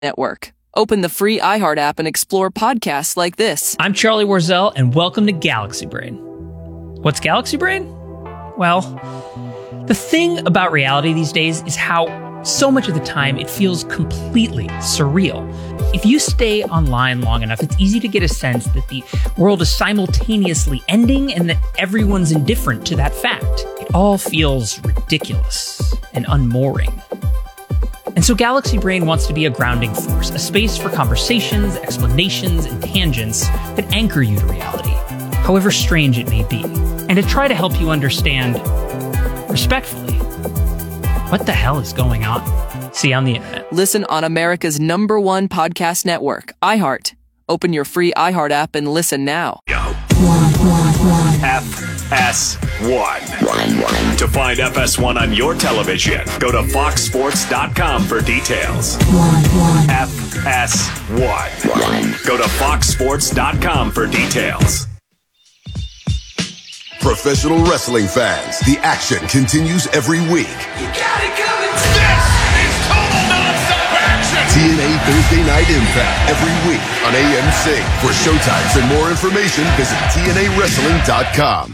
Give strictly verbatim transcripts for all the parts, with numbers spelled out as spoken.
Network. Open the free iHeart app and explore podcasts like this. I'm Charlie Warzel, and welcome to Galaxy Brain. What's Galaxy Brain? Well, the thing about reality these days is how so much of the time it feels completely surreal. If you stay online long enough, it's easy to get a sense that the world is simultaneously ending and that everyone's indifferent to that fact. It all feels ridiculous and unmooring. And so Galaxy Brain wants to be a grounding force, a space for conversations, explanations, and tangents that anchor you to reality, however strange it may be, and to try to help you understand, respectfully, what the hell is going on. See you on the internet. Listen on America's number one podcast network, iHeart. Open your free iHeart app and listen now. Yo. F S one. To find F S one on your television, go to fox sports dot com for details. F S one. Go to fox sports dot com for details. Professional wrestling fans, the action continues every week. You got it coming. This is total non-stop action. T N A Thursday Night Impact every week on A M C. For showtimes and more information, visit T N A wrestling dot com.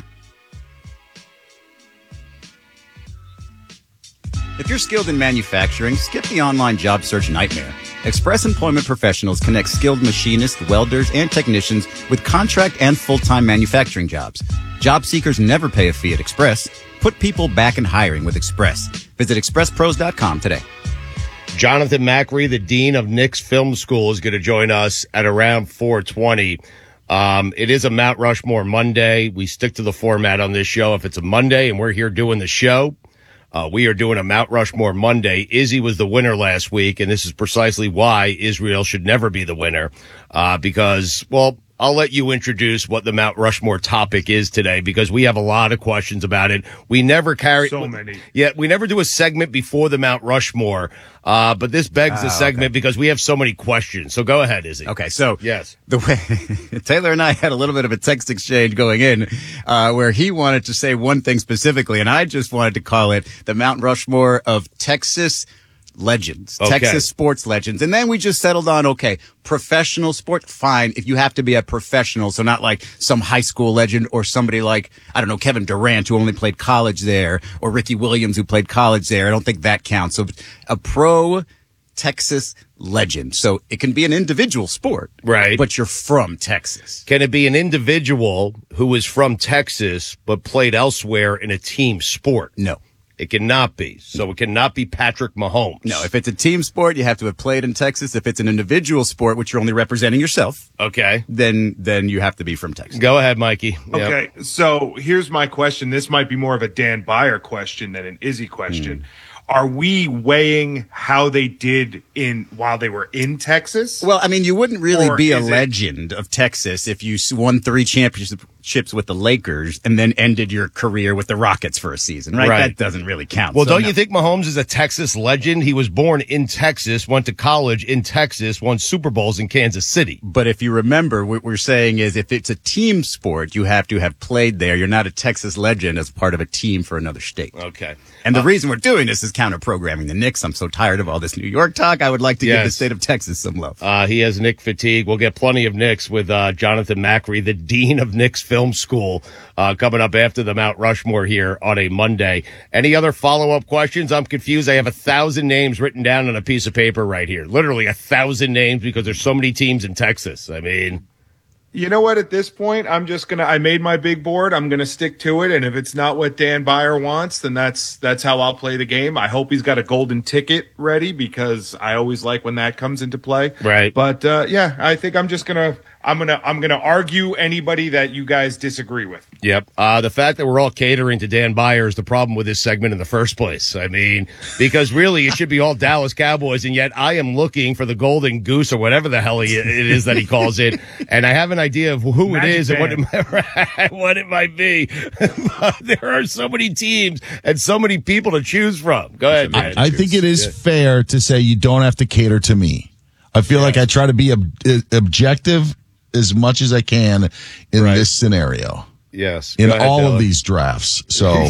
If you're skilled in manufacturing, skip the online job search nightmare. Express Employment Professionals connect skilled machinists, welders, and technicians with contract and full-time manufacturing jobs. Job seekers never pay a fee at Express. Put people back in hiring with Express. Visit express pros dot com today. Jonathan Macri, the dean of Knicks Film School, is going to join us at around four twenty. Um, it is a Mount Rushmore Monday. We stick to the format on this show. If it's a Monday and we're here doing the show, Uh, we are doing a Mount Rushmore Monday. Izzy was the winner last week, and this is precisely why Israel should never be the winner. Uh, because, well, I'll let you introduce what the Mount Rushmore topic is today, because we have a lot of questions about it. We never carry so many. Yeah, we never do a segment before the Mount Rushmore. Uh, but this begs the Ah, segment okay. because we have so many questions. So go ahead, Izzy. Okay, so yes, the way Taylor and I had a little bit of a text exchange going in, uh, where he wanted to say one thing specifically, and I just wanted to call it the Mount Rushmore of Texas legends, Okay. Texas sports legends. And then we just settled on, okay, professional sport, fine. If you have to be a professional, so not like some high school legend or somebody like, I don't know, Kevin Durant, who only played college there, or Ricky Williams, who played college there. I don't think that counts. So a pro Texas legend. So it can be an individual sport, right? But you're from Texas. Can it be an individual who is from Texas but played elsewhere in a team sport? No. It cannot be. So it cannot be Patrick Mahomes. No, if it's a team sport, you have to have played in Texas. If it's an individual sport, which you're only representing yourself, okay, then then you have to be from Texas. Go ahead, Mikey. Okay, Yep. so here's my question. This might be more of a Dan Byer question than an Izzy question. Mm. Are we weighing how they did in while they were in Texas? Well, I mean, you wouldn't really Or be a is it- legend of Texas if you s- won three championships with the Lakers and then ended your career with the Rockets for a season, right? Right. That doesn't really count. Well, So, don't no. you think Mahomes is a Texas legend? He was born in Texas, went to college in Texas, won Super Bowls in Kansas City. But if you remember, what we're saying is if it's a team sport, you have to have played there. You're not a Texas legend as part of a team for another state. Okay. And the Uh, reason we're doing this is counter-programming the Knicks. I'm so tired of all this New York talk. I would like to give the Yes. state of Texas some love. Uh, he has Nick fatigue. We'll get plenty of Knicks with uh, Jonathan Macri, the dean of Knicks Film School, uh, coming up after the Mount Rushmore here on a Monday. Any other follow-up questions? I'm confused. I have a thousand names written down on a piece of paper right here. Literally a thousand names because there's so many teams in Texas. I mean... You know what? At this point, I'm just gonna. I made my big board. I'm gonna stick to it. And if it's not what Dan Byer wants, then that's that's how I'll play the game. I hope he's got a golden ticket ready because I always like when that comes into play. Right. But uh, yeah, I think I'm just gonna. I'm gonna. I'm gonna argue anybody that you guys disagree with. Yep. Uh, the fact that we're all catering to Dan Byer is the problem with this segment in the first place. I mean, because really it should be all Dallas Cowboys, and yet I am looking for the golden goose or whatever the hell he, it is that he calls it, and I have an idea of who Magic it is band. and what it, might, what it might be. But there are so many teams and so many people to choose from. Go ahead, man. I think it is Yeah. fair to say you don't have to cater to me. I feel like I try to be ob- objective as much as I can in Right. this scenario. Yes. In Go ahead, all Dylan. of these drafts. So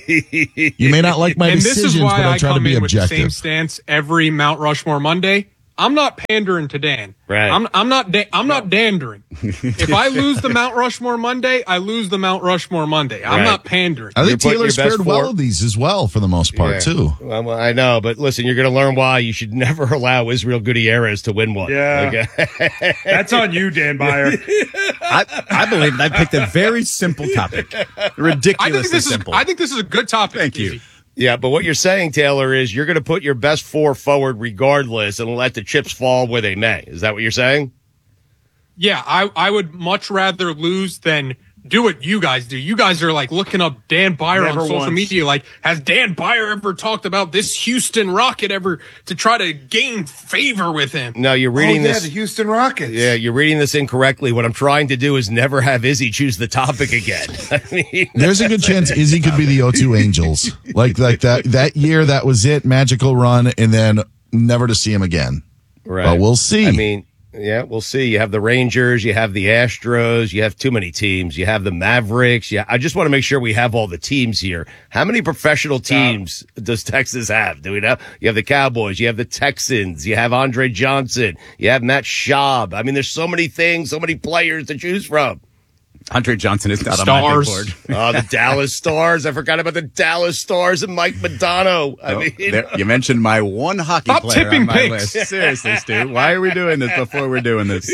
you may not like my and decisions, this is why but I I try to come be in with the same objective. stance every Mount Rushmore Monday. I'm not pandering to Dan. Right. I'm I'm not da- I'm not dandering. If I lose the Mount Rushmore Monday, I lose the Mount Rushmore Monday. I'm Right. not pandering. I think You're putting Taylor's your best fared well four- of these as well for the most part, Yeah. too. Well, well, I know, but listen, you're going to learn why you should never allow Israel Gutierrez to win one. Yeah. Okay? That's on you, Dan Byer. I, I believe I picked a very simple topic. I think Ridiculously this is simple. I think this is a good topic. Thank you. Stevie. Yeah, but what you're saying, Taylor, is you're going to put your best four forward regardless and let the chips fall where they may. Is that what you're saying? Yeah, I I would much rather lose than do what you guys do. You guys are like looking up Dan Byer Never on social once. media. Like, has Dan Byer ever talked about this Houston Rocket ever to try to gain favor with him? No, you're Oh, reading yeah, this. the Houston Rockets. Yeah, you're reading this incorrectly. What I'm trying to do is never have Izzy choose the topic again. I mean, There's a good chance Izzy could be the O two Angels. Like like that that year, that was it, magical run, and then never to see him again. right. But we'll see. I mean, yeah, we'll see. You have the Rangers, you have the Astros, you have too many teams. You have the Mavericks. Yeah, I just want to make sure we have all the teams here. How many professional teams does Texas have? Do we know? You have the Cowboys, you have the Texans, you have Andre Johnson, you have Matt Schaub. I mean, there's so many things, so many players to choose from. Andre Johnson is not on my big Stars. board. Oh, the Dallas Stars. I forgot about the Dallas Stars and Mike Madonna. I Oh, mean, there- you mentioned my one hockey Stop player tipping on my picks. list. Seriously, Stu, why are we doing this before we're doing this?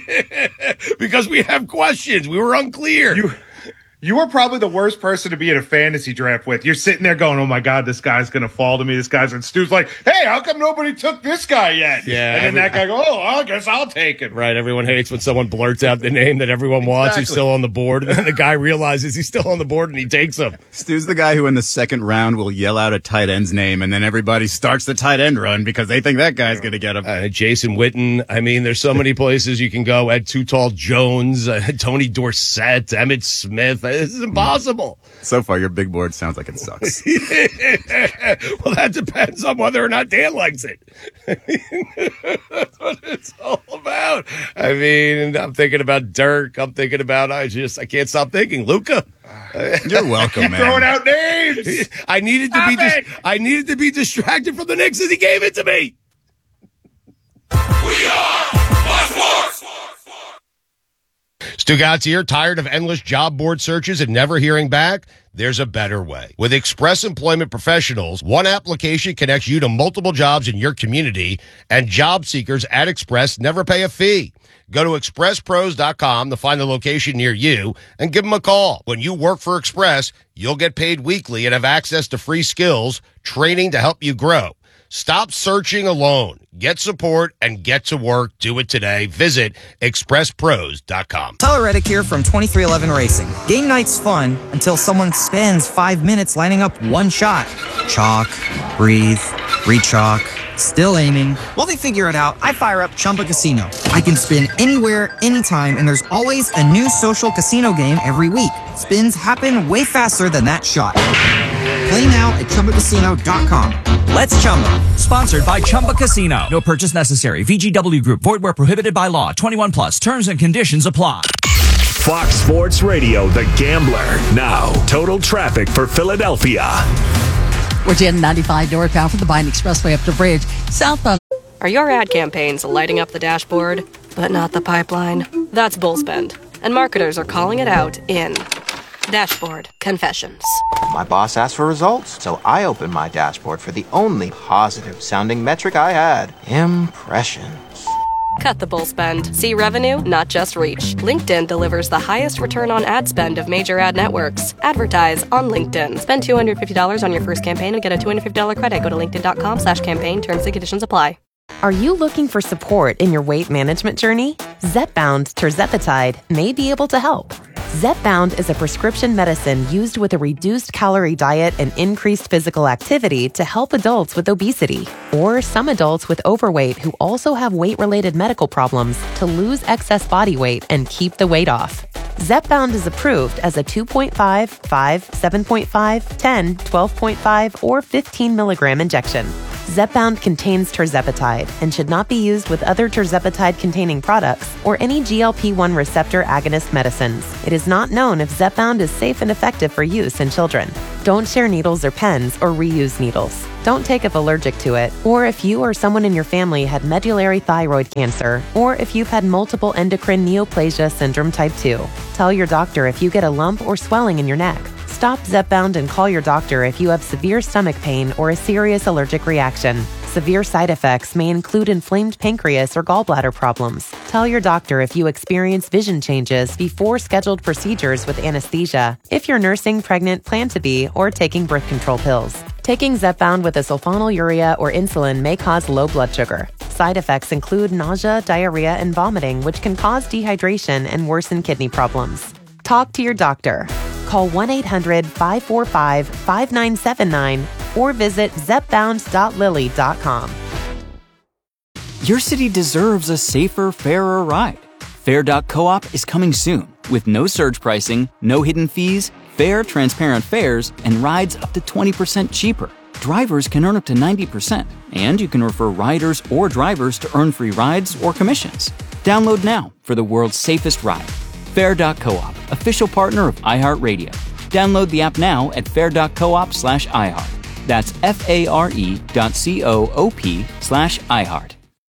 because we have questions. We were unclear. You, you are probably the worst person to be in a fantasy draft with. You're sitting there going, oh my God, this guy's going to fall to me. This guy's, and Stu's like, hey, how come nobody took this guy yet? Yeah, And then every- that guy goes, oh, I guess I'll take him. Right, everyone hates when someone blurts out the name that everyone wants who's Exactly. still on the board, and then the guy realizes he's still on the board and he takes him. Stu's the guy who in the second round will yell out a tight end's name, and then everybody starts the tight end run because they think that guy's going to get him. Uh, Jason Witten. I mean, there's so many places you can go. Ed Too Tall Jones, uh, Tony Dorsett, Emmett Smith. Uh, This is impossible. So far, your big board sounds like it sucks. Well, that depends on whether or not Dan likes it. That's what it's all about. I mean, I'm thinking about Dirk. I'm thinking about, I just, I can't stop thinking. Luca. You're welcome, man. Throwing out names. I needed to Stop be, dis- it! I needed to be distracted from the Knicks as he gave it to me. We are Fox Sports. Stugatz here, tired of endless job board searches and never hearing back? There's a better way. With Express Employment Professionals, one application connects you to multiple jobs in your community, and job seekers at Express never pay a fee. Go to express pros dot com to find the location near you and give them a call. When you work for Express, you'll get paid weekly and have access to free skills, training to help you grow. Stop searching alone. Get support and get to work. Do it today. Visit express pros dot com. Tyler Reddick here from twenty-three eleven Racing. Game night's fun until someone spends five minutes lining up one shot. Chalk, breathe, re-chalk, still aiming. While they figure it out, I fire up Chumba Casino. I can spin anywhere, anytime, and there's always a new social casino game every week. Spins happen way faster than that shot. Play now at chumba casino dot com. Let's Chumba. Sponsored by Chumba Casino. No purchase necessary. V G W Group. Void where prohibited by law. twenty-one plus. Terms and conditions apply. Fox Sports Radio, The Gambler. Now, total traffic for Philadelphia. We're ten ninety-five northbound from the Biden Expressway up to Bridge. Southbound. Are your ad campaigns lighting up the dashboard, but not the pipeline? That's Bullspend. And marketers are calling it out in Dashboard Confessions. My boss asked for results, so I opened my dashboard for the only positive-sounding metric I had, impressions. Cut the bull spend. See revenue, not just reach. LinkedIn delivers the highest return on ad spend of major ad networks. Advertise on LinkedIn. Spend two hundred fifty dollars on your first campaign and get a two hundred fifty dollars credit. Go to linkedin.com slash campaign. Terms and conditions apply. Are you looking for support in your weight management journey? Zepbound tirzepatide may be able to help. Zepbound is a prescription medicine used with a reduced calorie diet and increased physical activity to help adults with obesity or some adults with overweight who also have weight-related medical problems to lose excess body weight and keep the weight off. Zepbound is approved as a two point five, five, seven point five, ten, twelve point five, or fifteen milligram injection. Zepbound contains tirzepatide and should not be used with other tirzepatide-containing products or any G L P one receptor agonist medicines. It is not known if Zepbound is safe and effective for use in children. Don't share needles or pens or reuse needles. Don't take if allergic to it, or if you or someone in your family had medullary thyroid cancer, or if you've had multiple endocrine neoplasia syndrome type two. Tell your doctor if you get a lump or swelling in your neck. Stop Zepbound and call your doctor if you have severe stomach pain or a serious allergic reaction. Severe side effects may include inflamed pancreas or gallbladder problems. Tell your doctor if you experience vision changes before scheduled procedures with anesthesia, if you're nursing, pregnant, plan to be, or taking birth control pills. Taking Zepbound with a sulfonylurea or insulin may cause low blood sugar. Side effects include nausea, diarrhea, and vomiting, which can cause dehydration and worsen kidney problems. Talk to your doctor. Call one eight hundred five four five five nine seven nine or visit zepbound dot lilly dot com. Your city deserves a safer, fairer ride. Fair dot coop is coming soon with no surge pricing, no hidden fees, fair, transparent fares, and rides up to twenty percent cheaper. Drivers can earn up to ninety percent, and you can refer riders or drivers to earn free rides or commissions. Download now for the world's safest ride. Fair dot coop, official partner of iHeartRadio. Download the app now at fair dot coop slash iHeart. That's F-A-R-E dot C-O-O-P slash iHeart.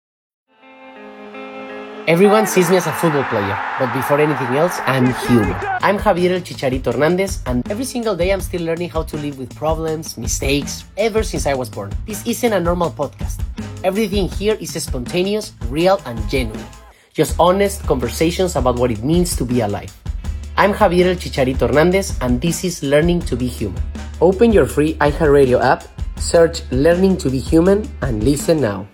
Everyone sees me as a football player, but before anything else, I'm human. I'm Javier El Chicharito Hernandez, and every single day I'm still learning how to live with problems, mistakes, ever since I was born. This isn't a normal podcast. Everything here is spontaneous, real, and genuine. Just honest conversations about what it means to be alive. I'm Javier El Chicharito Hernandez, and this is Learning to be Human. Open your free iHeartRadio app, search Learning to be Human, and listen now.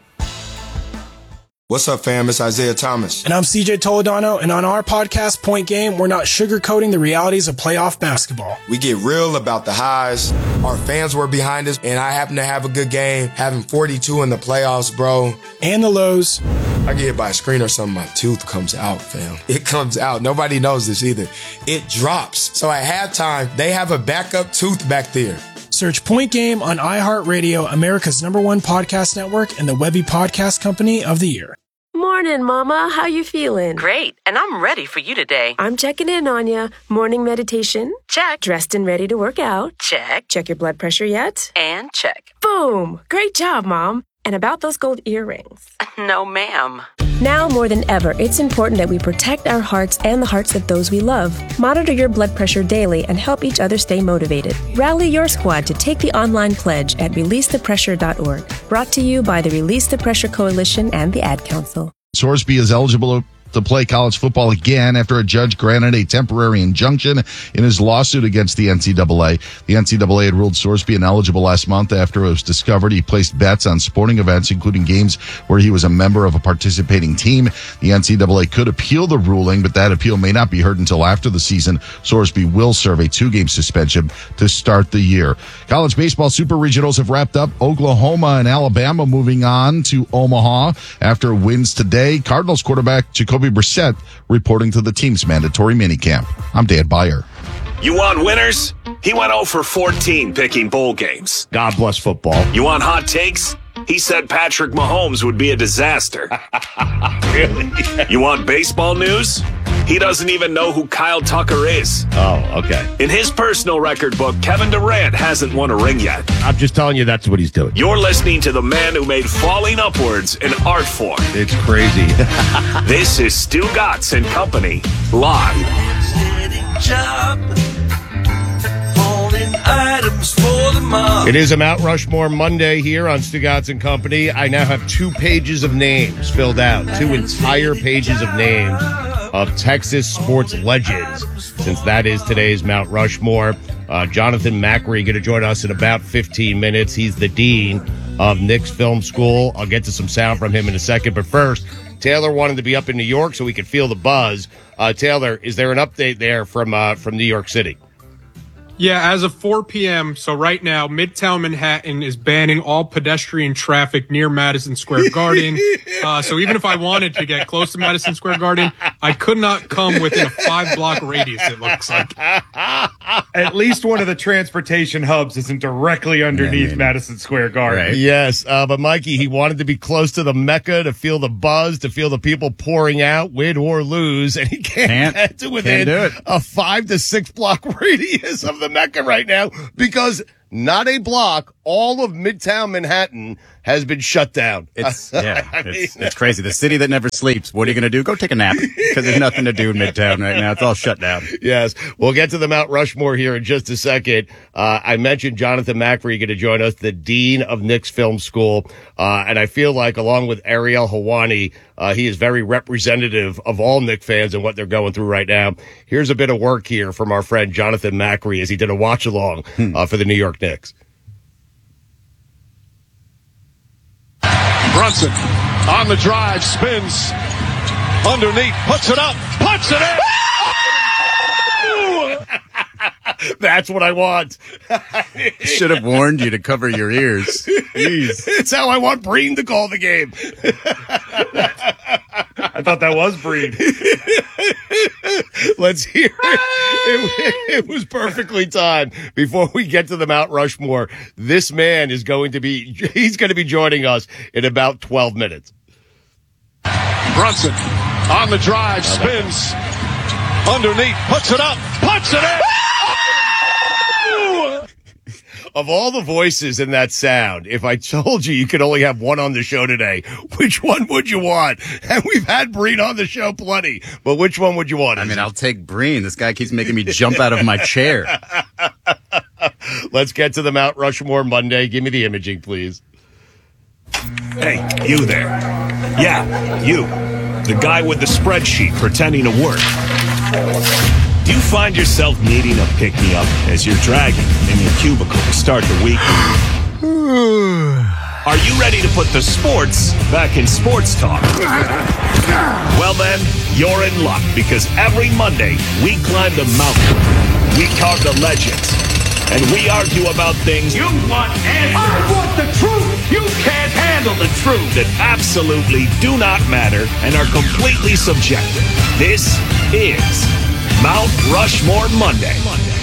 What's up, fam? It's Isaiah Thomas. And I'm C J Toledano, and on our podcast, Point Game, we're not sugarcoating the realities of playoff basketball. We get real about the highs. Our fans were behind us, and I happen to have a good game, having forty-two in the playoffs, bro. And the lows. I get hit by a screen or something, my tooth comes out, fam. It comes out. Nobody knows this either. It drops. So at halftime, they have a backup tooth back there. Search Point Game on iHeartRadio, America's number one podcast network, and the Webby Podcast Company of the Year. Morning, Mama. How you feeling? Great, and I'm ready for you today. I'm checking in on you. Morning meditation? Check. Dressed and ready to work out? Check. Check your blood pressure yet? And check. Boom! Great job, Mom. And about those gold earrings? No, ma'am. Now more than ever, it's important that we protect our hearts and the hearts of those we love. Monitor your blood pressure daily and help each other stay motivated. Rally your squad to take the online pledge at release the pressure dot org. Brought to you by the Release the Pressure Coalition and the Ad Council. Sorsby is eligible to play college football again after a judge granted a temporary injunction in his lawsuit against the N C double A. The N C double A had ruled Sorsby ineligible last month after it was discovered he placed bets on sporting events, including games where he was a member of a participating team. The N C double A could appeal the ruling, but that appeal may not be heard until after the season. Sorsby will serve a two-game suspension to start the year. College baseball super regionals have wrapped up. Oklahoma and Alabama moving on to Omaha after wins today. Cardinals quarterback Jacoby Brissett reporting to the team's mandatory minicamp. I'm Dan Byer. You want winners? He went oh for fourteen picking bowl games. God bless football. You want hot takes? He said Patrick Mahomes would be a disaster. Really? You want baseball news? He doesn't even know who Kyle Tucker is. Oh, okay. In his personal record book, Kevin Durant hasn't won a ring yet. I'm just telling you that's what he's doing. You're listening to the man who made falling upwards an art form. It's crazy. This is Stu Gatz and Company, live. It is a Mount Rushmore Monday here on Stu Gatz and Company. I now have two pages of names filled out, two entire pages of names of Texas sports legends, since that is today's Mount Rushmore. Uh, Jonathan Macri going to join us in about fifteen minutes. He's the dean of Knicks Film School. I'll get to some sound from him in a second, but first, Taylor wanted to be up in New York so we could feel the buzz. Uh, Taylor, is there an update there from uh, from New York City? Yeah, as of four p.m., so right now, Midtown Manhattan is banning all pedestrian traffic near Madison Square Garden. uh, so even if I wanted to get close to Madison Square Garden, I could not come within a five block radius, it looks like. At least one of the transportation hubs isn't directly underneath yeah, Madison Square Garden. Right. Yes, uh, but Mikey, he wanted to be close to the Mecca, to feel the buzz, to feel the people pouring out, win or lose, and he can't, can't get to within a five to six block radius of the Mecca right now because not a block, all of Midtown Manhattan has been shut down. It's yeah, I mean, it's, it's crazy. The city that never sleeps. What are you going to do? Go take a nap because there's nothing to do in Midtown right now. It's all shut down. Yes, we'll get to the Mount Rushmore here in just a second. Uh, I mentioned Jonathan Macri going to join us, the dean of Knicks Film School, uh, and I feel like along with Ariel Helwani, uh, he is very representative of all Knicks fans and what they're going through right now. Here's a bit of work here from our friend Jonathan Macri as he did a watch along uh, for the New York Knicks. Brunson on the drive, spins underneath, puts it up, puts it in. That's what I want. Should have warned you to cover your ears. Jeez. It's how I want Breen to call the game. I thought that was Breen. Let's hear it. it. It was perfectly timed. Before we get to the Mount Rushmore, this man is going to be, he's going to be joining us in about twelve minutes. Brunson on the drive, spins underneath, puts it up, puts it in. Of all the voices in that sound, if I told you you could only have one on the show today, which one would you want? And we've had Breen on the show plenty, but which one would you want? I mean, I'll take Breen. This guy keeps making me jump out of my chair. Let's get to the Mount Rushmore Monday. Give me the imaging, please. Hey, you there. Yeah, you. The guy with the spreadsheet pretending to work. Do you find yourself needing a pick-me-up as you're dragging in your cubicle to start the week? Are you ready to put the sports back in sports talk? Well then, you're in luck because every Monday we climb the mountain, we talk to legends, and we argue about things you want answers. I want the truth. You can't handle the truth that absolutely do not matter and are completely subjective. This is Mount Rushmore Monday.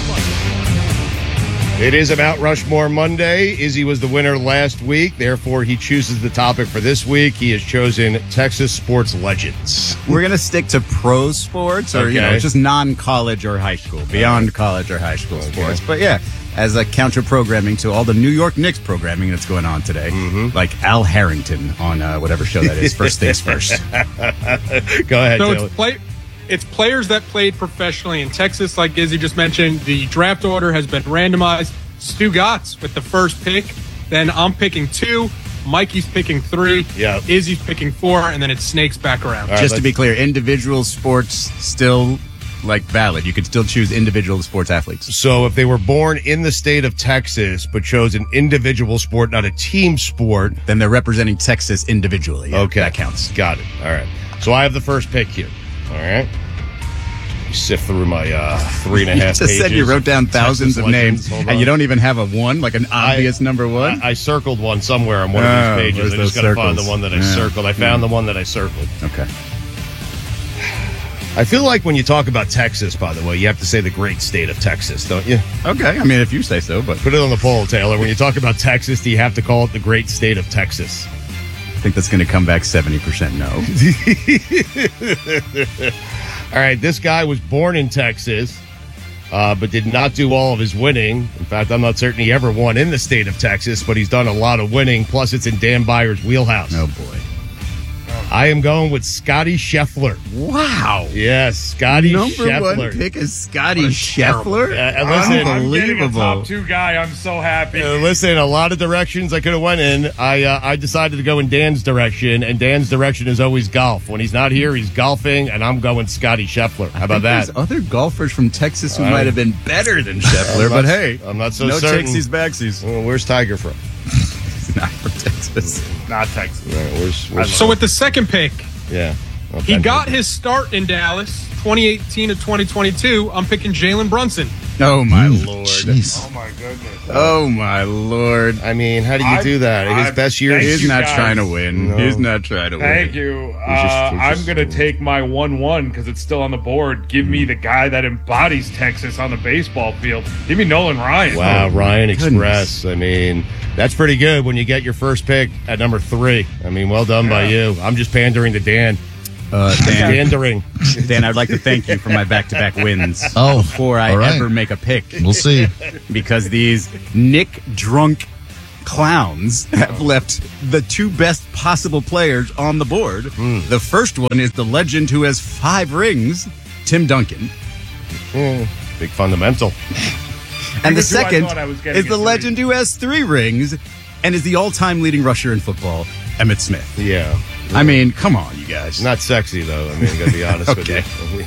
It is a Mount Rushmore Monday. Izzy was the winner last week. Therefore, he chooses the topic for this week. He has chosen Texas sports legends. We're going to stick to pro sports or, okay. you know, just non-college or high school, beyond college or high school okay. sports. But yeah, as a counter-programming to all the New York Knicks programming that's going on today, mm-hmm. like Al Harrington on uh, whatever show that is, First Things First. Go ahead, so Taylor. It's play- It's players that played professionally in Texas, like Izzy just mentioned. The draft order has been randomized. Stu Gotts with the first pick. Then I'm picking two. Mikey's picking three. Yeah. Izzy's picking four. And then it snakes back around. Right, just to be clear, individual sports still like valid. You could still choose individual sports athletes. So if they were born in the state of Texas but chose an individual sport, not a team sport, then they're representing Texas individually. Yeah, okay. That counts. Got it. All right. So I have the first pick here. All right. You sift through my uh, three and a half you just pages. said you wrote down thousands Texas of names, and you don't even have a one, like an obvious I, number one? I, I circled one somewhere on one oh, of these pages. I just got to find the one that I yeah. circled. I found mm. the one that I circled. Okay. I feel like when you talk about Texas, by the way, you have to say the great state of Texas, don't you? Okay. I mean, if you say so, but... Put it on the poll, Taylor. When you talk about Texas, do you have to call it the great state of Texas? I think that's going to come back seventy percent no. All right, this guy was born in Texas, uh, but did not do all of his winning. In fact, I'm not certain he ever won in the state of Texas, but he's done a lot of winning. Plus, it's in Dan Byer's wheelhouse. Oh, boy. I am going with Scotty Scheffler. Wow. Yes, Scotty Number Scheffler. Number one pick is Scotty Scheffler? Uh, listen, Unbelievable. I'm a top two guy. I'm so happy. Uh, listen, a lot of directions I could have went in. I uh, I decided to go in Dan's direction, and Dan's direction is always golf. When he's not here, he's golfing, and I'm going Scotty Scheffler. How about that? There's other golfers from Texas who uh, might have been better than Scheffler, but hey, I'm not so no certain. takesies backsies. Well, where's Tiger from? He's not from Texas. Not Texas. Right, where's, where's so with the second pick, yeah, Oh, He Ben got Bridger. his start in Dallas, twenty eighteen to twenty twenty-two. I'm picking Jalen Brunson. Oh, my Mm, Lord. jeez. Oh my goodness. Oh, my Lord. I mean, how do you I- do that? His I- best years. thank He's you not guys. trying to win. No. He's not trying to win. Thank you. Uh, He's just- he's I'm just- going to take my one one because it's still on the board. Give me the guy that embodies Texas on the baseball field. Give me Nolan Ryan. Wow, Ryan goodness. Express. I mean, that's pretty good when you get your first pick at number three. I mean, well done by you. I'm just pandering to Dan. Uh, Dan, Pandering. Dan, I'd like to thank you for my back-to-back wins. Oh, before I all right. ever make a pick. We'll see. Because these Nick drunk clowns have left the two best possible players on the board. Mm. The first one is the legend who has five rings, Tim Duncan. Mm, big fundamental. And the Because who I second thought I was getting is the at three. legend who has three rings and is the all-time leading rusher in football, Emmitt Smith. Yeah. I mean, come on, you guys. Not sexy, though. I mean, I gotta be honest Okay.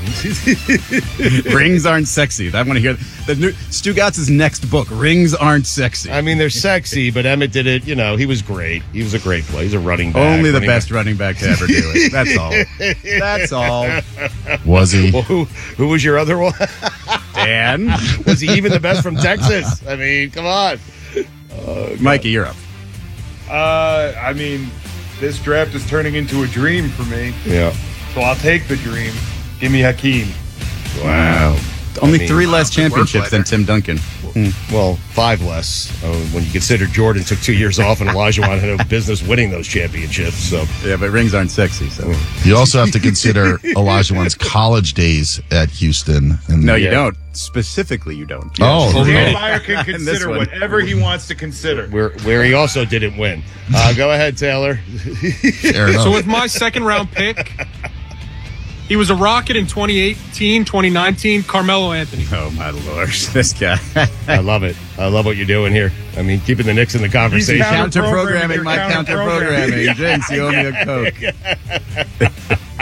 with you. Rings aren't sexy. I want to hear the new Stu Gatz' next book. Rings aren't sexy. I mean, they're sexy, but Emmett did it. You know, he was great. He was a great player. He's a running back. Only the running best back. running back to ever do it. That's all. That's all. Was he? Well, who, who was your other one? Dan. Was he even the best from Texas? I mean, come on. Oh, Mikey, you're up. Uh, I mean, this draft is turning into a dream for me. Yeah. So I'll take the dream. Give me Hakeem. Wow. Only I mean, three less wow, good work, championships than Tim Duncan. Well, five less uh, when you consider Jordan took two years off and Olajuwon had no business winning those championships. So Yeah, but rings aren't sexy. So You also have to consider Olajuwon's college days at Houston. And no, you Yeah. don't. Specifically, you don't. Oh, Dan no. Byer can In this consider one. whatever he wants to consider. where where he also didn't win. Uh, go ahead, Taylor. Fair enough. So with my second round pick, he was a Rocket in twenty eighteen, twenty nineteen, Carmelo Anthony. Oh my Lord, this guy. I love it. I love what you're doing here. I mean, keeping the Knicks in the conversation. counter- Counter programming, my Counter counter programming. programming. Jinx, you owe me a Coke.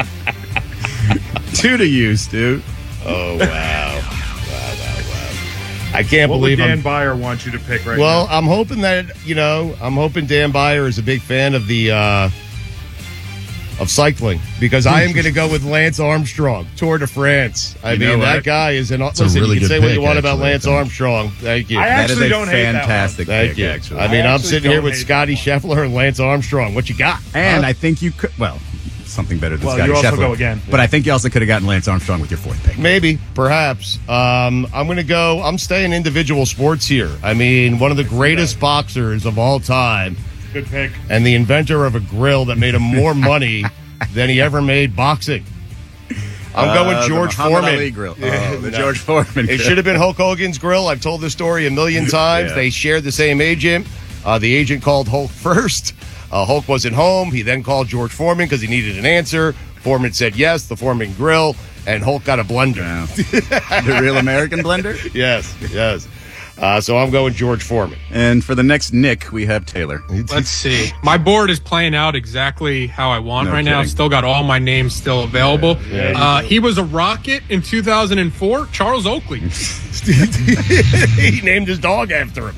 Two to you, Stu. Oh wow, wow, wow, wow! I can't What believe would Dan I'm. Byer want you to pick right Well, now? I'm hoping that you know. I'm hoping Dan Byer is a big fan of the uh, of cycling because I am going to go with Lance Armstrong, Tour de France. I You mean, know that what? guy is an. a Listen, really you can good say what you pick, want about actually, I Lance think. Armstrong. Thank you. I That is actually a don't hate that one. fantastic Thank pick, you. actually. I mean, I I'm actually sitting here don't with hate Scotty that Scheffler and Lance Armstrong. What you got? And Huh? I think you could, well, something better than Well, Scotty you also Scheffler. go again. But I think you also could have gotten Lance Armstrong with your fourth pick. Maybe, perhaps. Um, I'm going to go. I'm staying individual sports here. I mean, one of the greatest boxers of all time, Good pick. and the inventor of a grill that made him more money than he ever made boxing. I'm Uh, going the George Muhammad Foreman. Ali grill. Yeah, Oh, the no. George Foreman It grill. should have been Hulk Hogan's grill. I've told this story a million times. Yeah. They shared the same agent. Uh, the agent called Hulk first. Uh, Hulk wasn't home. He then called George Foreman because he needed an answer. Foreman said yes, the Foreman grill, and Hulk got a blender. Wow. The real American blender? Yes, yes. Uh, so I'm going George Foreman. And for the next Nick, we have Taylor. Let's see. My board is playing out exactly how I want No right now. kidding. Still got all my names still available. Yeah, yeah. Uh, he was a Rocket in two thousand four, Charles Oakley. He named his dog after him.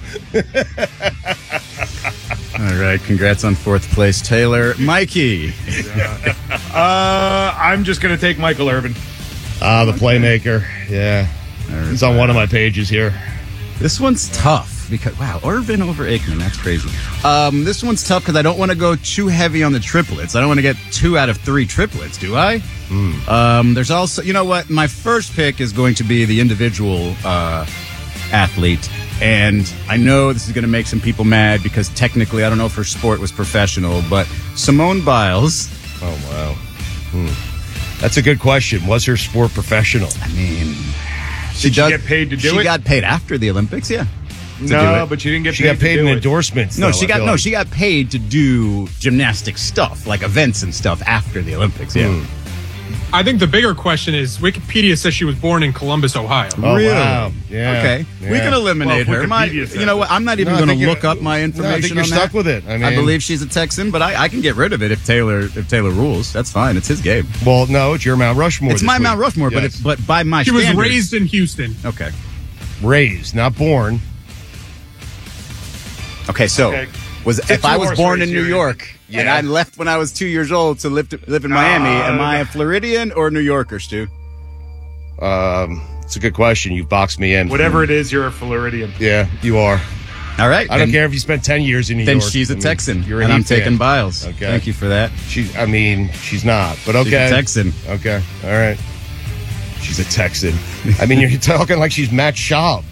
All right, congrats on fourth place, Taylor. Mikey. Uh, I'm just going to take Michael Irvin. Ah, the playmaker. Yeah. He's on one of my pages here. This one's tough because, wow, Irvin over Aikman. That's crazy. Um, this one's tough because I don't want to go too heavy on the triplets. I don't want to get two out of three triplets, do I? Mm. Um, there's also, you know what? My first pick is going to be the individual uh, athlete. And I know this is going to make some people mad because technically, I don't know if her sport was professional, but Simone Biles. Oh, wow. Hmm. That's a good question. Was her sport professional? I mean, she Did she does get paid to do she it? got paid after the Olympics, yeah. to do No, it. but she didn't get She paid got paid to in do it. endorsements. No, though, she I got feel no, like. she got paid to do gymnastic stuff, like events and stuff after the Olympics. Yeah. Hmm. I think the bigger question is Wikipedia says she was born in Columbus, Ohio. Oh, Really? wow. Yeah. Okay, we Yeah. can eliminate Well, her. My, Wikipedia says you know what? I'm not even No, I going think to you're- look up my No, I information. think you're on stuck that. with it. I mean, I believe she's a Texan, but I, I can get rid of it if Taylor if Taylor rules. That's fine. It's his game. Well, no, it's your Mount Rushmore. It's this my week. Mount Rushmore, but Yes. if, but by my She was standards- raised in Houston. Okay. raised, not born. Okay. So Okay. was It's if a I was horse born race in New here. York And I left when I was two years old to live, to, live in Miami. Uh, Am I a Floridian or New Yorker, Stu? Um, it's a good question. You boxed me in. Whatever it is, you're a Floridian. Yeah, you are. All right. I don't care if you spent ten years in New then York. Then she's a I mean, Texan, you're a and I'm Heat fan. taking Biles. Okay. Thank you for that. She's, I mean, she's not, but okay. She's a Texan. Okay. All right. She's a Texan. I mean, you're talking like she's Matt Schaub.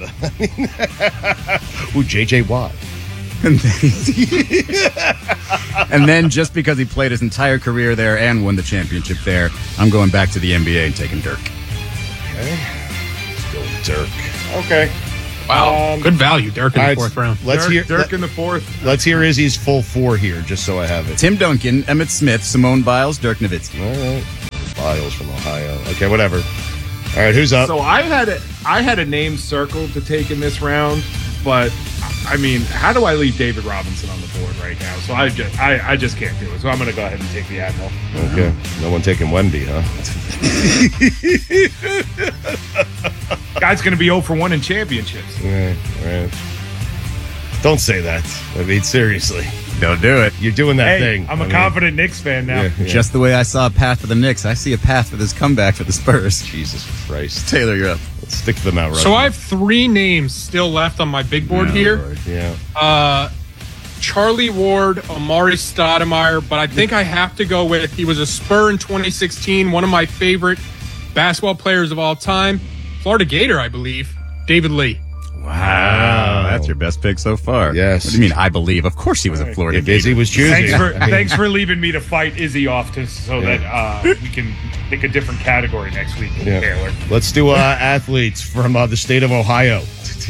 Ooh, J J Watt. And then, and then just because he played his entire career there and won the championship there, I'm going back to the N B A and taking Dirk. Okay. Let's go with Dirk. Okay. Wow. Um, Good value, Dirk in all the right, fourth round. Let's Dirk, hear Dirk let, in the fourth. Let's hear Izzy's full four here, just so I have it. Tim Duncan, Emmett Smith, Simone Biles, Dirk Nowitzki. All right. Biles from Ohio. Okay, whatever. All right, who's up? So I had a I had a name circled to take in this round, but I mean, how do I leave David Robinson on the board right now? So I just I, I just can't do it. So I'm going to go ahead and take the Admiral. Okay. No one taking Wemby, huh? Guy's going to be zero for one in championships. Right, right. Don't say that. I mean, seriously. Don't do it. You're doing that Hey, thing. I'm a I mean, confident Knicks fan now. Yeah, yeah. Just the way I saw a path for the Knicks, I see a path for this comeback for the Spurs. Jesus Christ. Taylor, you're up. Let's stick to the Mount Rushmore. So I have three names still left on my big board Oh, here. Lord, yeah. Uh, Charlie Ward, Amari Stoudemire, but I think I have to go with, he was a Spur in twenty sixteen, one of my favorite basketball players of all time. Florida Gator, I believe, David Lee. Wow, that's your best pick so far. Yes. What do you mean, I believe? Of course he was a Florida If Izzy Gator. was choosing. Thanks for I mean, thanks for leaving me to fight Izzy off to so Yeah. that uh, we can pick a different category next week, yeah. Taylor. Let's do uh, athletes from uh, the state of Ohio.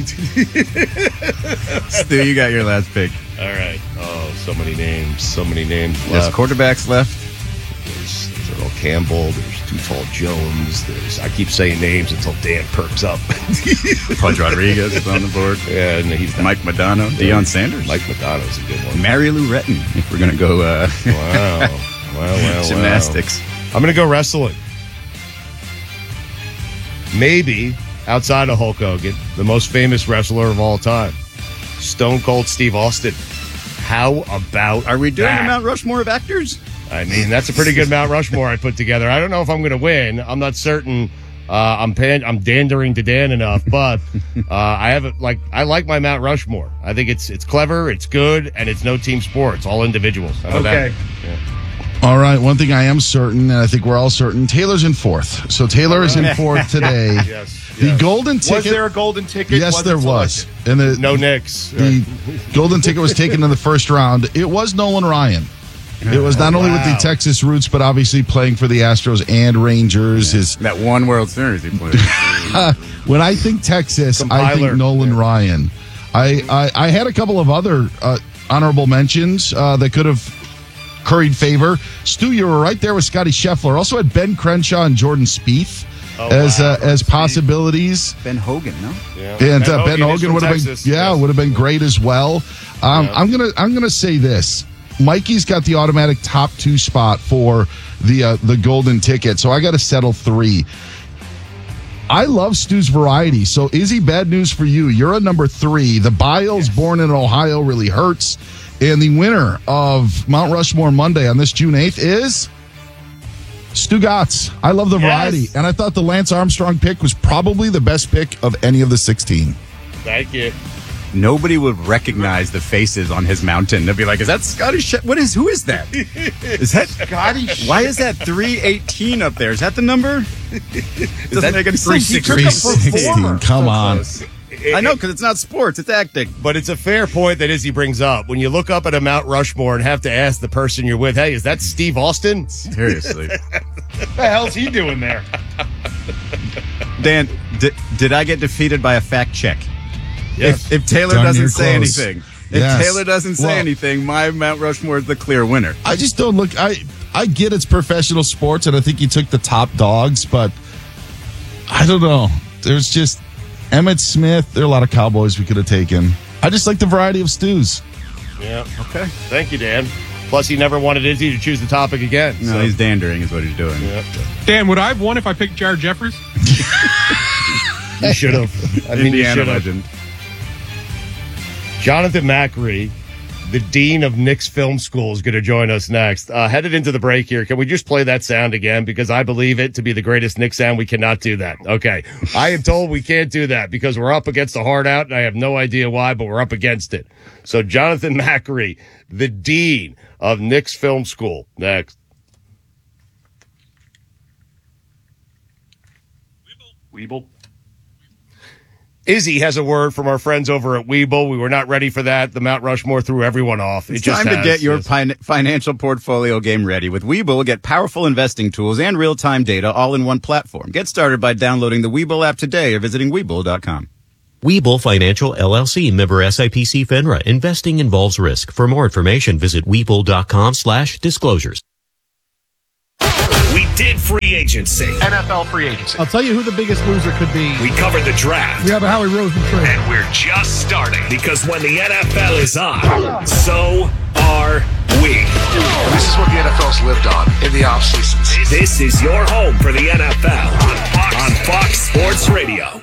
Stu, you got your last pick. All right. Oh, so many names. So many names There's left. quarterbacks left. There's, there's Earl Campbell. There's Too Tall Jones. There's I keep saying names until Dan perks up. Pudge Rodriguez is on the board. Yeah, and he's not, Mike Madonna. Deion Sanders. Mike Madonna's a good one. Mary Lou Retton, if we're going to go uh, Wow. Wow, wow, gymnastics. wow. I'm going to go wrestling. Maybe, outside of Hulk Hogan, the most famous wrestler of all time, Stone Cold Steve Austin. How about Are we doing that? a Mount Rushmore of actors? I mean, that's a pretty good Mount Rushmore I put together. I don't know if I'm going to win. I'm not certain. Uh, I'm pan- I'm dandering to Dan enough, but uh, I have it like I like my Mount Rushmore. I think it's it's clever, it's good, and it's no team sport. It's all individuals. How about Okay. that? Yeah. All right, one thing I am certain, and I think we're all certain, Taylor's in fourth. So Taylor is in fourth today. Yes. The yes. golden ticket. Was there a golden ticket? Yes, Was there it was. selected? And the No Knicks. the golden ticket was taken in the first round. It was Nolan Ryan. It was not only with the Wow. Texas roots, but obviously playing for the Astros and Rangers. His That one World Series he played. when I think Texas, I Compiler. think Nolan Ryan. I, I I had a couple of other uh, honorable mentions uh, that could have curried favor. Stu, you were right there with Scotty Scheffler. Also had Ben Crenshaw and Jordan Spieth Oh, as wow. uh, as Spieth. possibilities. Ben Hogan, no? Yeah. And uh, Ben is Hogan from would have been, Texas. yeah, Yes. would have been great as well. Um, Yeah. I'm gonna, I'm gonna say this: Mikey's got the automatic top two spot for the uh, the golden ticket, so I got to settle three. I love Stu's variety. So, Izzy, bad news for you. You're a number three. The Biles, born in Ohio, really hurts. And the winner of Mount Rushmore Monday on this June eighth is Stu Gatz. I love the Yes. variety, and I thought the Lance Armstrong pick was probably the best pick of any of the sixteen. Thank you. Nobody would recognize the faces on his mountain. They'll be like, "Is that Scotty? Sh- what is? Who is that? Is that Scotty? Why is that three eighteen up there? Is that the number? Doesn't make any sense. He took a three sixteen. performer. Come So on. close. I know, because it's not sports; it's acting. But it's a fair point that Izzy brings up. When you look up at a Mount Rushmore and have to ask the person you're with, hey, is that Steve Austin? Seriously, What the hell's he doing there? Dan, did, did I get defeated by a fact check? Yes. If, if Taylor Darn doesn't near say close. anything, if Yes. Taylor doesn't say Well- anything, my Mount Rushmore is the clear winner. I just don't look. I I get it's professional sports, and I think you took the top dogs, but I don't know. There's just Emmett Smith. There are a lot of Cowboys we could have taken. I just like the variety of stews. Yeah. Okay. Thank you, Dan. Plus, he never wanted Izzy to choose the topic again. No, so- he's dandering, is what he's doing. Yeah. Dan, would I have won if I picked Jared Jeffries? You should have. I mean, you Indiana should have. legend. Jonathan Macri, the dean of Knicks Film School, is going to join us next. Uh, headed into the break here, can we just play that sound again? Because I believe it to be the greatest Knicks sound. We cannot do that. Okay. I am told we can't do that because we're up against a hard out, and I have no idea why, but we're up against it. So Jonathan Macri, the dean of Knicks Film School, next. Weeble. Izzy has a word from our friends over at Webull. We were not ready for that. The Mount Rushmore threw everyone off. It's it just time has. to get your yes. pin- financial portfolio game ready. With Webull, get powerful investing tools and real-time data all in one platform. Get started by downloading the Webull app today or visiting Webull dot com. Webull Financial, L L C, member S I P C FINRA. Investing involves risk. For more information, visit Webull dot com slash disclosures. We did free agency. N F L free agency. I'll tell you who the biggest loser could be. We covered the draft. We have a Howie Roseman trade. And we're just starting. Because when the N F L is on, so are we. This is what the N F L's lived on in the offseasons. This is your home for the N F L on Fox, on Fox Sports Radio.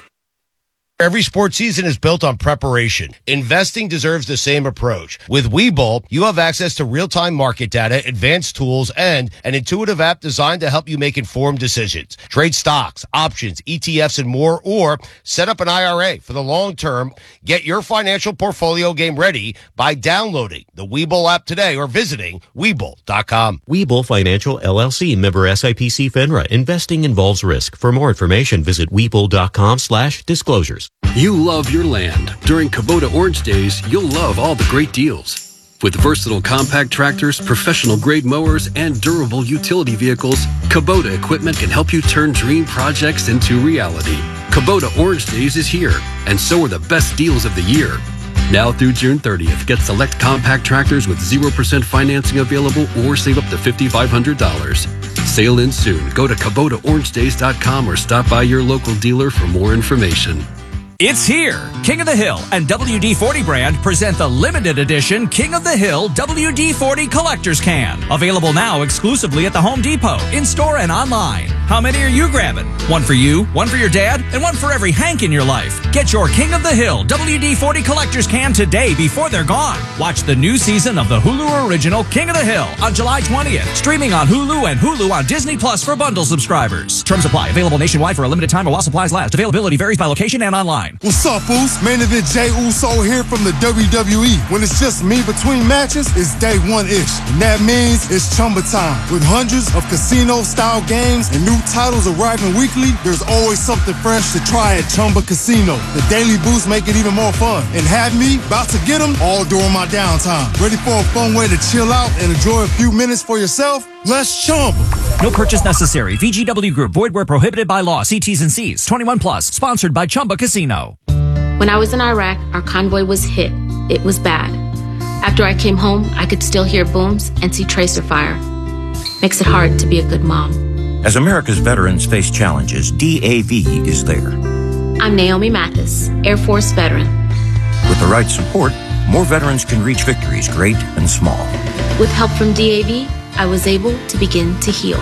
Every sports season is built on preparation. Investing deserves the same approach. With Webull, you have access to real-time market data, advanced tools, and an intuitive app designed to help you make informed decisions. Trade stocks, options, E T Fs, and more, or set up an I R A for the long term. Get your financial portfolio game ready by downloading the Webull app today or visiting Webull dot com. Webull Financial, L L C, member S I P C FINRA. Investing involves risk. For more information, visit Webull dot com slash disclosures. You love your land. During Kubota Orange Days, you'll love all the great deals. With versatile compact tractors, professional-grade mowers, and durable utility vehicles, Kubota equipment can help you turn dream projects into reality. Kubota Orange Days is here, and so are the best deals of the year. Now through June thirtieth, get select compact tractors with zero percent financing available or save up to five thousand five hundred dollars. Sale ends soon. Go to Kubota Orange Days dot com or stop by your local dealer for more information. It's here. King of the Hill and W D forty brand present the limited edition King of the Hill W D forty Collector's Can. Available now exclusively at the Home Depot, in-store and online. How many are you grabbing? One for you, one for your dad, and one for every Hank in your life. Get your King of the Hill W D forty Collector's Can today before they're gone. Watch the new season of the Hulu original King of the Hill on July twentieth. Streaming on Hulu and Hulu on Disney Plus for bundle subscribers. Terms apply. Available nationwide for a limited time while supplies last. Availability varies by location and online. What's up, Uso? Main event Jey Uso here from the W W E. When it's just me between matches, it's day one-ish. And that means it's Chumba time. With hundreds of casino-style games and new titles arriving weekly, there's always something fresh to try at Chumba Casino. The daily boosts make it even more fun. And have me about to get them all during my downtime. Ready for a fun way to chill out and enjoy a few minutes for yourself? Let's Chumba. No purchase necessary. V G W Group. Void where prohibited by law. See T's and C's. twenty-one plus. Sponsored by Chumba Casino. When I was in Iraq, our convoy was hit. It was bad. After I came home, I could still hear booms and see tracer fire. Makes it hard to be a good mom. As America's veterans face challenges, D A V is there. I'm Naomi Mathis, Air Force veteran. With the right support, more veterans can reach victories, great and small. With help from D A V, I was able to begin to heal.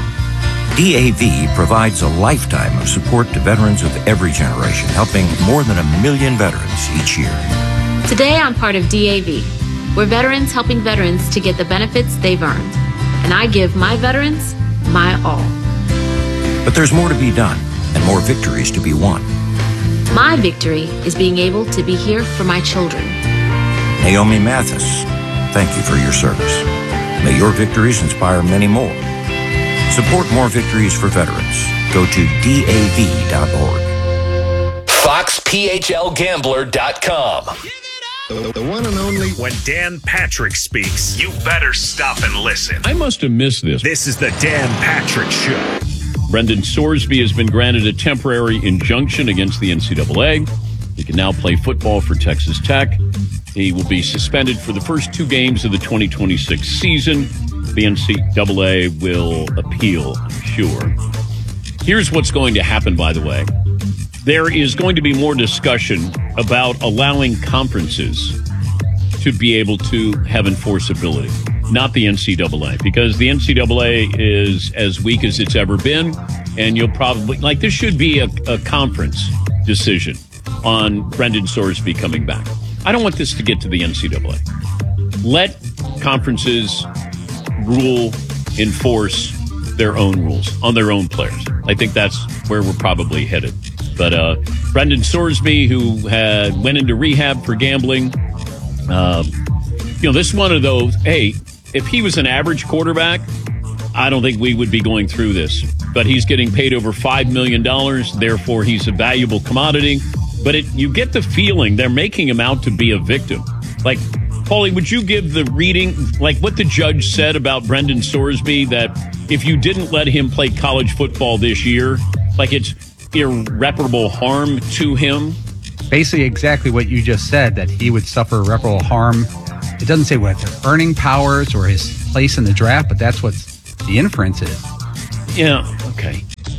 D A V provides a lifetime of support to veterans of every generation, helping more than a million veterans each year. Today, I'm part of D A V. We're veterans helping veterans to get the benefits they've earned. And I give my veterans my all. But there's more to be done and more victories to be won. My victory is being able to be here for my children. Naomi Mathis, thank you for your service. May your victories inspire many more. Support more victories for veterans. Go to D A V dot org. Fox P H L Gambler dot com. The, the one and only. When Dan Patrick speaks, you better stop and listen. I must have missed this. This is the Dan Patrick Show. Brendan Sorsby has been granted a temporary injunction against the N C double A. He can now play football for Texas Tech. He will be suspended for the first two games of the twenty twenty-six season. The N C double A will appeal, I'm sure. Here's what's going to happen, by the way. There is going to be more discussion about allowing conferences to be able to have enforceability, not the N C double A, because the N C double A is as weak as it's ever been, and you'll probably, like, this should be a, a conference decision on Brendan Sorsby coming back. I don't want this to get to the N C double A. let conferences rule, enforce their own rules on their own players. I think that's where we're probably headed. But uh, Brendan Sorsby, who had went into rehab for gambling, uh, you know, this is one of those, hey, if he was an average quarterback, I don't think we would be going through this. But he's getting paid over five million dollars, therefore he's a valuable commodity. But it, you get the feeling they're making him out to be a victim. Like, Paulie, would you give the reading, like what the judge said about Brendan Sorsby, that if you didn't let him play college football this year, like it's irreparable harm to him? Basically exactly what you just said, that he would suffer irreparable harm. It doesn't say what their earning powers or his place in the draft, but that's what the inference is. Yeah, okay.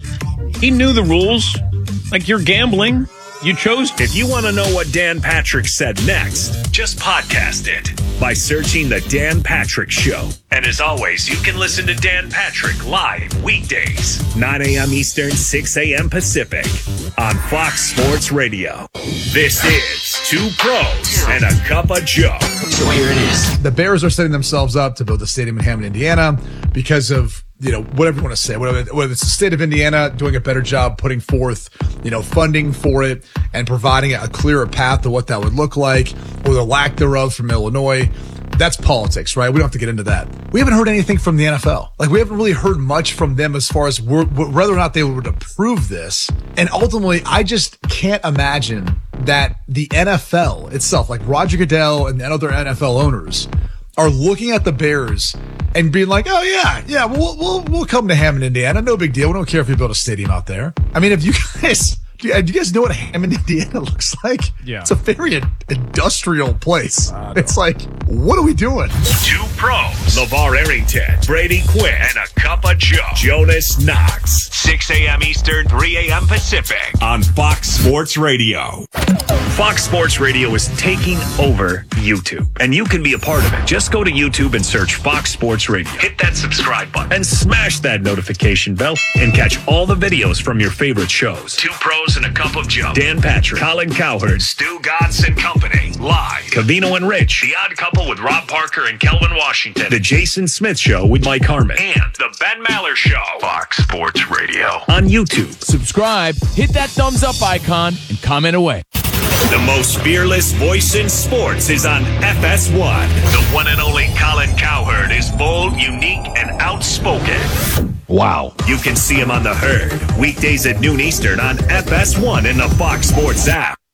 He knew the rules. Like, you're gambling. You chose. If you want to know what Dan Patrick said next, just podcast it by searching The Dan Patrick Show. And as always, you can listen to Dan Patrick live weekdays, nine a.m. Eastern, six a.m. Pacific on Fox Sports Radio. This is Two Pros and a Cup of Joe. So here it is. The Bears are setting themselves up to build a stadium in Hammond, Indiana because of, you know, whatever you want to say, whether, whether it's the state of Indiana doing a better job putting forth, you know, funding for it and providing a clearer path to what that would look like, or the lack thereof from Illinois. That's politics, right? We don't have to get into that. We haven't heard anything from the N F L. Like, we haven't really heard much from them as far as whether or not they would approve this. And ultimately, I just can't imagine that the N F L itself, like Roger Goodell and other N F L owners, are looking at the Bears and being like, oh, yeah, yeah, we'll, we'll, we'll come to Hammond, Indiana. No big deal. We don't care if you build a stadium out there. I mean, if you guys, do you, do you guys know what Hammond, Indiana looks like? Yeah. It's a very industrial place. It's like, what are we doing? Two Pros, LeVar Arrington, Brady Quinn, and a Cup of Joe, Jonas Knox. six a.m. Eastern, three a.m. Pacific on Fox Sports Radio. Fox Sports Radio is taking over YouTube, and you can be a part of it. Just go to YouTube and search Fox Sports Radio. Hit that subscribe button and smash that notification bell and catch all the videos from your favorite shows. Two Pros and a Cup of Joe. Dan Patrick, Colin Cowherd, Stu Gatz and Company. Live. Cavino and Rich. The Odd Couple with Rob Parker and Kelvin Washington. The Jason Smith Show with Mike Harmon. And The Ben Maller Show. Fox Sports Radio on YouTube. Subscribe, hit that thumbs up icon, and comment away. The most fearless voice in sports is on F S one. The one and only Colin Cowherd is bold, unique, and outspoken. Wow. You can see him on The Herd, weekdays at noon Eastern on F S one and the Fox Sports app.